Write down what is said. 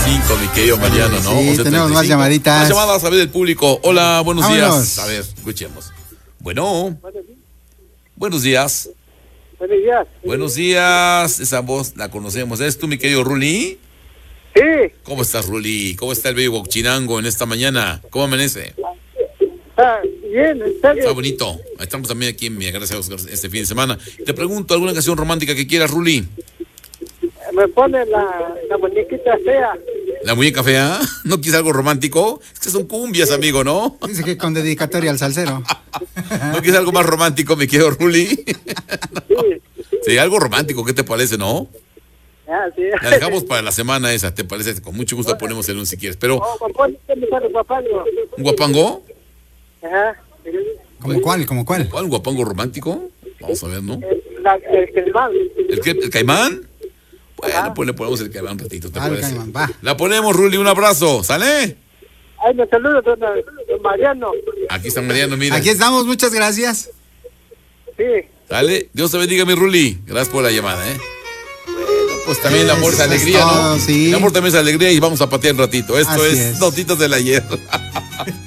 75, mi querido Mariano, ¿no? Sí, tenemos más llamaditas. Más llamadas a ver del público. Hola, buenos Vámonos. días. A ver, escuchemos. Bueno. Buenos días. Buenos días. Buenos días. Esa voz la conocemos. ¿Es tú, mi querido Ruli? Sí. ¿Cómo estás, Ruli? ¿Cómo está el bello Huachinango en esta mañana? ¿Cómo amanece? Está bien, está bien. Está bonito. Estamos también aquí en mi gracias este fin de semana. Te pregunto, ¿alguna canción romántica que quieras, Ruli? Me pone la muñequita fea. ¿La muñeca fea? ¿No quieres algo romántico? Es que son cumbias, amigo, ¿no? Dice que con dedicatoria al salsero. ¿No quieres algo más romántico, mi querido Ruli? Sí. Sí, algo romántico, ¿qué te parece, no? Ah, sí. La dejamos para la semana esa, ¿te parece? Con mucho gusto ponemos el un si quieres. Pero, ¿Un guapango? ¿un guapango? Ajá. ¿Cómo cuál? ¿Cómo cuál? ¿Cuál? ¿Un guapango romántico? Vamos a ver, ¿no? El caimán. ¿El qué? ¿El caimán? Bueno, pues le ponemos el caimán un ratito, ¿te Ah, el parece? caimán, va. La ponemos, Ruli, un abrazo, ¿sale? Ay, me saludo, don Mariano. Aquí está Mariano, mira. Aquí estamos, muchas gracias. Sí. ¿Sale? Dios te bendiga, mi Ruli. Gracias por la llamada, ¿eh? Bueno, pues también el amor es Eso es alegría, todo, ¿no? sí. El amor también es alegría y vamos a patear un ratito. Esto Así es es. Notitas del Ayer.